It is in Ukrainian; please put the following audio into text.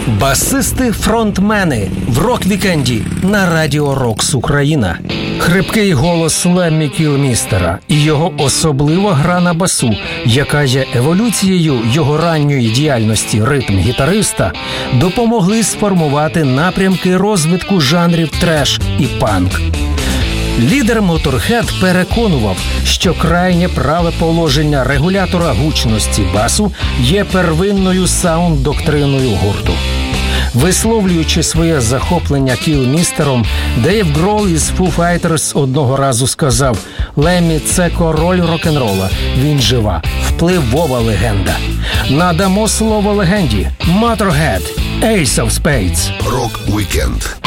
Басисти-фронтмени в рок-вікенді на Радіо Рокс Україна. Хрипкий голос Леммі Кілмістера і його особлива гра на басу, яка є еволюцією його ранньої діяльності ритм-гітариста, допомогли сформувати напрямки розвитку жанрів треш і панк. Лідер Motorhead переконував, що крайнє праве положення регулятора гучності басу є первинною саунд-доктриною гурту. Висловлюючи своє захоплення Кілмістером, Дейв Гролл із Foo Fighters одного разу сказав: «Леммі – це король рок-н-рола, він жива, впливова легенда». Надамо слово легенді. Motorhead, Ace of Spades. Рок-вікенд.